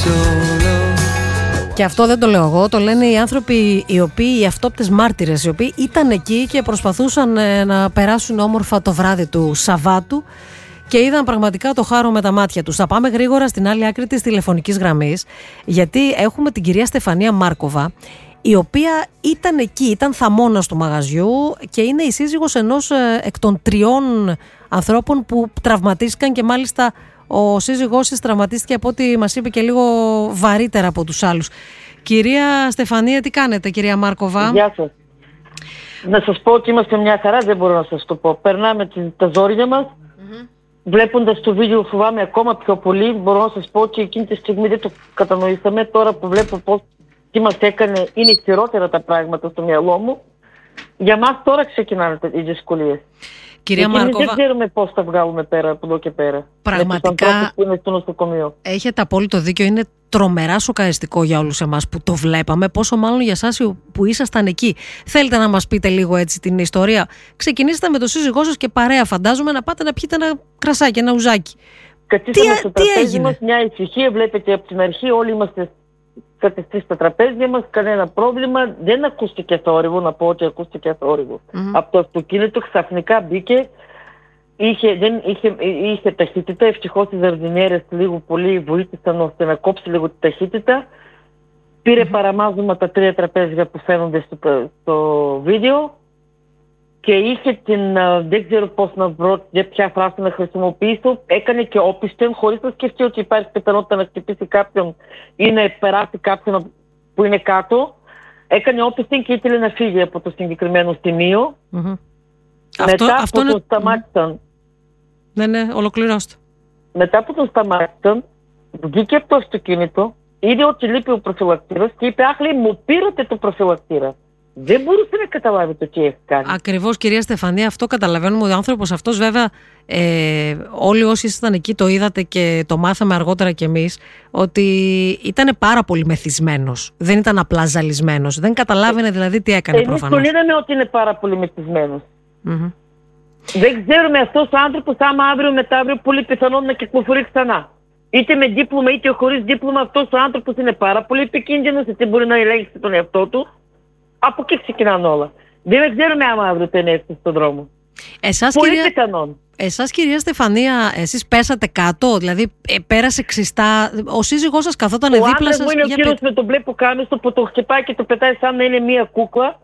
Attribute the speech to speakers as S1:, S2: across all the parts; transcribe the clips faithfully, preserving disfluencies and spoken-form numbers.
S1: Και αυτό δεν το λέω εγώ, το λένε οι άνθρωποι οι οποίοι, οι αυτόπτες μάρτυρες, οι οποίοι ήταν εκεί και προσπαθούσαν να περάσουν όμορφα το βράδυ του Σαββάτου και είδαν πραγματικά το χάρο με τα μάτια τους. Θα πάμε γρήγορα στην άλλη άκρη της τηλεφωνικής γραμμής, γιατί έχουμε την κυρία Στεφανία Μάρκοβα, η οποία ήταν εκεί, ήταν θαμώνας του μαγαζιού και είναι η σύζυγος ενός εκ των τριών ανθρώπων που τραυματίστηκαν, και μάλιστα ο σύζυγός της τραυματίστηκε, από ό,τι μας είπε, και λίγο βαρύτερα από τους άλλους. Κυρία Στεφανία, τι κάνετε, κυρία Μάρκοβα?
S2: Γεια σας. Να σας πω ότι είμαστε μια χαρά, δεν μπορώ να σας το πω. Περνάμε τα ζόρια μας. Mm-hmm. Βλέποντας το βίντεο φοβάμαι ακόμα πιο πολύ. Μπορώ να σας πω ότι εκείνη τη στιγμή δεν το κατανοήσαμε. Τώρα που βλέπω πώς, τι μας έκανε, είναι χειρότερα τα πράγματα στο μυαλό μου. Για μας τώρα ξεκινάνε οι δυσκολίες.
S1: Κυρία Μάρκοβα,
S2: δεν ξέρουμε πώς θα βγάλουμε πέρα από εδώ και πέρα.
S1: Πραγματικά
S2: που είναι στο νοσοκομείο.
S1: Έχετε απόλυτο δίκιο. Είναι τρομερά σοκαριστικό για όλους εμάς που το βλέπαμε, πόσο μάλλον για εσάς που ήσασταν εκεί. Θέλετε να μας πείτε λίγο έτσι την ιστορία? Ξεκινήσατε με τον σύζυγό σας και παρέα, φαντάζομαι, να πάτε να πιείτε ένα κρασάκι, ένα ουζάκι.
S2: Κατήσαμε στο τραπέζι μας, μια ησυχία. Βλέπετε από την αρχή όλοι είμαστε κατευθείς στα τραπέζια μας, κανένα πρόβλημα. Δεν ακούστηκε θόρυβο, να πω ότι ακούστηκε θόρυβο. Mm-hmm. Από το αυτοκίνητο ξαφνικά μπήκε, είχε, δεν, είχε, είχε ταχύτητα. Ευτυχώς οι ζαρδινιέρες λίγο πολύ βοήθησαν ώστε να κόψει λίγο τη ταχύτητα. Πήρε mm-hmm. παραμάζωμα τα τρία τραπέζια που φαίνονται στο, στο βίντεο και είχε την, δεν ξέρω πώς να βρω, για ποια φράση να χρησιμοποιήσω, έκανε και όπισθεν χωρίς να σκεφτεί ότι υπάρχει πιθανότητα να χτυπήσει κάποιον ή να περάσει κάποιον που είναι κάτω. Έκανε όπισθεν και ήθελε να φύγει από το συγκεκριμένο σημείο. Mm-hmm. Μετά αυτό, αυτό που είναι... τον σταμάτησαν.
S1: Mm-hmm. Ναι, ναι, ολοκληρώστε.
S2: Μετά που τον σταμάτησαν, βγήκε από το αυτοκίνητο, είδε ότι λείπει ο προφυλακτήρας και είπε: αχ, λέει, μου πήρατε το προφυλακτήρα. Δεν μπορούσε να καταλάβει το τι έχει κάνει.
S1: Ακριβώς, κυρία Στεφανία, αυτό καταλαβαίνουμε. Ο άνθρωπος αυτός, βέβαια, ε, όλοι όσοι ήσασταν εκεί το είδατε και το μάθαμε αργότερα κι εμείς, ότι ήταν πάρα πολύ μεθυσμένος. Δεν ήταν απλά ζαλισμένος. Δεν καταλάβαινε δηλαδή τι έκανε.
S2: Εμείς
S1: προφανώς.
S2: Εμείς τον είδαμε ότι είναι πάρα πολύ μεθυσμένος.
S1: Mm-hmm.
S2: Δεν ξέρουμε αυτός ο άνθρωπος, άμα αύριο μεταύριο πολύ πιθανόν να κυκλοφορεί ξανά. Είτε με δίπλωμα είτε χωρίς δίπλωμα, αυτός ο άνθρωπος είναι πάρα πολύ επικίνδυνος, είτε μπορεί να ελέγξει τον εαυτό του. Από εκεί ξεκινάνε όλα. Δεν ξέρουμε άμα αύριο δεν έρθει στον δρόμο.
S1: Εσάς,
S2: πολύ
S1: κυρία...
S2: πιθανόν.
S1: Εσάς, κυρία Στεφανία, εσείς πέσατε κάτω, δηλαδή ε, πέρασε ξιστά. Ο σύζυγός σας καθόταν δίπλα σας?
S2: Ο άντρας μου είναι ο κύριος πέ... με το μπλε πουκάμισο που το χτυπάει και το πετάει σαν να είναι μία κούκλα.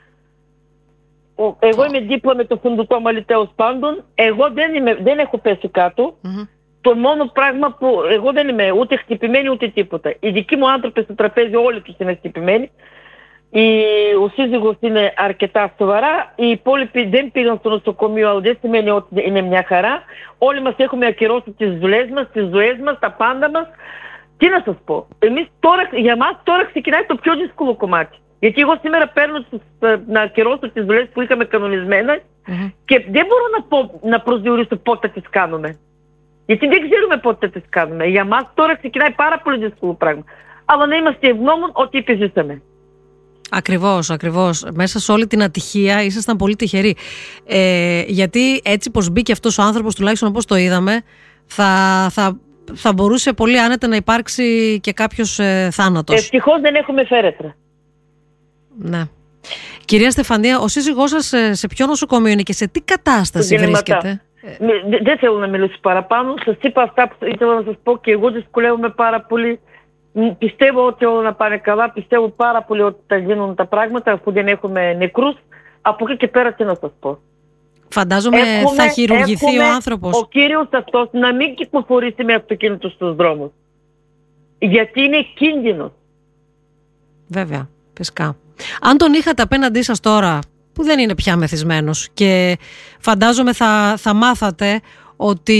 S2: Εγώ oh. είμαι δίπλα με το φουντουκό μαλλί, τέλος πάντων. Εγώ δεν, είμαι, δεν έχω πέσει κάτω. Mm-hmm. Το μόνο πράγμα που εγώ δεν είμαι ούτε χτυπημένη ούτε τίποτα. Οι δικοί μου άνθρωποι στο τραπέζι όλοι τους είναι χτυπημένοι. Η, ο σύζυγος είναι αρκετά σοβαρά. Οι υπόλοιποι δεν πήγαν στο νοσοκομείο, αλλά δεν σημαίνει ότι είναι μια χαρά. Όλοι μας έχουμε ακυρώσει τις δουλειές μας, τις ζωές μας, τα πάντα μας. Τι να σας πω. Εμείς τώρα, για μας τώρα ξεκινάει το πιο δύσκολο κομμάτι. Γιατί εγώ σήμερα παίρνω να ακυρώσω τις δουλειές που είχαμε κανονισμένα mm-hmm. και δεν μπορώ να, πω, να προσδιορίσω πότε τις κάνουμε. Γιατί δεν ξέρουμε πότε τις κάνουμε. Για μας τώρα ξεκινάει πάρα πολύ δύσκολο πράγμα. Αλλά να είμαστε ευγνώμων ότι επιζήσαμε.
S1: Ακριβώς, ακριβώς. Μέσα σε όλη την ατυχία ήσασταν πολύ τυχεροί. Ε, γιατί έτσι πως μπήκε αυτός ο άνθρωπος, τουλάχιστον όπως το είδαμε, θα, θα, θα μπορούσε πολύ άνετα να υπάρξει και κάποιος ε, θάνατος.
S2: Ευτυχώς δεν έχουμε φέρετρα.
S1: Ναι. Κυρία Στεφανία, ο σύζυγός σας σε, σε ποιο νοσοκομείο είναι και σε τι κατάσταση βρίσκεται?
S2: Δεν δε θέλω να μιλήσω παραπάνω. Σας είπα αυτά που ήθελα να σας πω και εγώ δυσκολεύομαι πάρα πολύ. Πιστεύω ότι όλα να πάνε καλά. Πιστεύω πάρα πολύ ότι θα γίνουν τα πράγματα αφού δεν έχουμε νεκρούς. Από εκεί και πέρα τι να σας πω.
S1: Φαντάζομαι έχουμε, θα χειρουργηθεί ο άνθρωπος.
S2: Ο κύριος αυτός να μην κυκλοφορήσει με αυτοκίνητο στους δρόμους. Γιατί είναι κίνδυνος.
S1: Βέβαια, φυσικά. Αν τον είχατε απέναντί σας τώρα, που δεν είναι πια μεθυσμένος, και φαντάζομαι θα, θα μάθατε ότι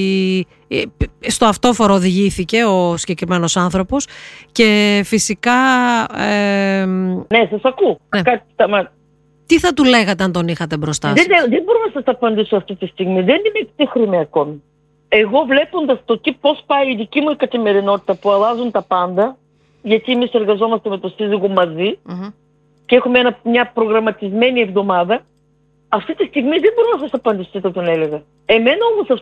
S1: στο αυτόφορο οδηγήθηκε ο συγκεκριμένος άνθρωπος και φυσικά... Ε,
S2: ναι, σας ακούω. Ναι. Κάτι σταμά...
S1: Τι θα του λέγατε αν τον είχατε μπροστά σας?
S2: Δεν, δεν μπορώ να σας απαντήσω αυτή τη στιγμή. Δεν είμαι ευτύχρημη ακόμη. Εγώ βλέποντας το τι πώς πάει η δική μου η καθημερινότητα που αλλάζουν τα πάντα, γιατί εμείς εργαζόμαστε με το σύζυγο μαζί mm-hmm. και έχουμε ένα, μια προγραμματισμένη εβδομάδα, αυτή τη στιγμή δεν μπορώ να σας απαντήσω, θα τον έλεγα. Εμένα όμως